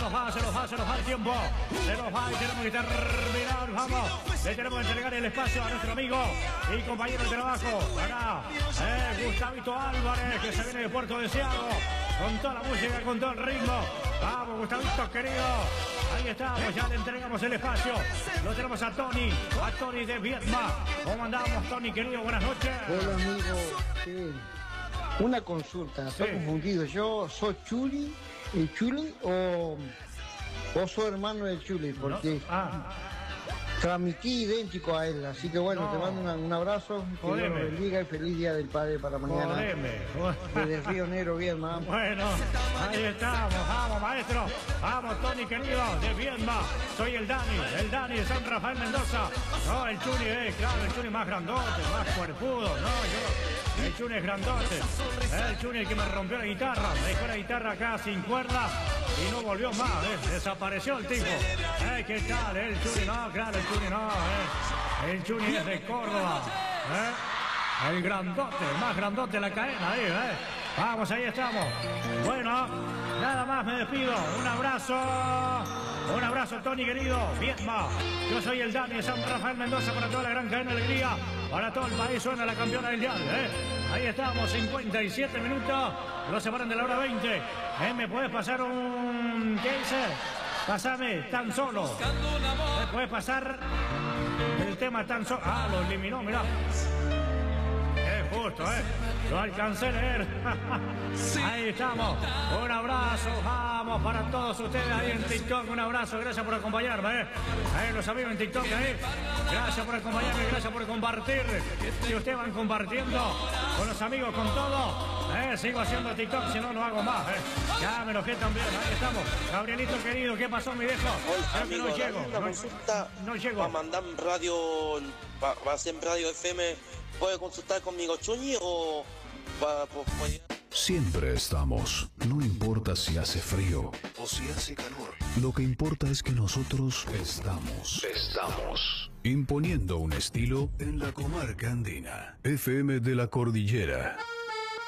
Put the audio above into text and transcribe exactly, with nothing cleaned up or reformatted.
nos va, se nos va, se nos va el tiempo. Se nos va y tenemos que terminar. Vamos, le tenemos que entregar el espacio a nuestro amigo y compañero de trabajo. Acá, eh, Gustavito Álvarez, que se viene de Puerto Deseado. Con toda la música, con todo el ritmo. Vamos, Gustavito, querido. Ahí estamos, ya le entregamos el espacio. Lo tenemos a Tony, a Tony de Vietma. ¿Cómo andamos, Tony, querido? Buenas noches. Hola, amigo. Sí. Una consulta, estoy sí. confundido. ¿Yo soy Chuli, el Chuli, o vos sos hermano del Chuli? Porque... No. Ah. Transmití idéntico a él, así que bueno, no. te mando una, un abrazo, que Dios lo bendiga y feliz Día del Padre para mañana. Desde el Río Negro, Viedma. Bueno, ahí estamos, vamos maestro, vamos Tony querido, de Viedma. Soy el Dani, el Dani de San Rafael Mendoza. No, el Chuni es, claro, el Chuni más grandote, más cuerpudo, no, yo... El Chuni es grandote, el Chuni el que me rompió la guitarra, me dejó la guitarra acá sin cuerda y no volvió más, ¿eh? Desapareció el tipo. ¿Eh? ¿Qué tal? ¿Eh? El Chuni no, claro, el Chuni no, ¿eh? El Chuni es de Córdoba, ¿eh? El grandote, el más grandote de la cadena, ahí, ¿eh? Vamos, ahí estamos. Bueno, nada más me despido. Un abrazo. Un abrazo, Tony, querido. Vietma. Yo soy el Dani de San Rafael Mendoza para toda la gran cadena de alegría. Para todo el país suena la campeona del dial, ¿eh? Ahí estamos, cincuenta y siete minutos. Lo separan de la hora veinte. ¿Eh? ¿Me puedes pasar un... ¿Qué dice? Pásame tan solo. ¿Me puedes pasar el tema tan solo? Ah, lo eliminó, mirá. Es justo, ¿eh? Lo alcancé a leer. Ahí estamos. Un abrazo, vamos para todos ustedes ahí en TikTok. Un abrazo, gracias por acompañarme, ¿eh? Ahí los amigos en TikTok, ahí. Gracias por acompañarme, gracias por compartir. Si ustedes van compartiendo con los amigos, con todo, ¿eh? Sigo haciendo TikTok, si no, no hago más, ¿eh? Ya me enojé también, ahí estamos. Gabrielito querido, ¿qué pasó, mi viejo? Creo que no llego. No, no llego. Para mandar radio, para hacer radio F M. ¿Puede consultar conmigo, Chuñi, o para, para, para... Siempre estamos, no importa si hace frío o si hace calor. Lo que importa es que nosotros estamos. Estamos. Imponiendo un estilo en la comarca andina. F M de la Cordillera.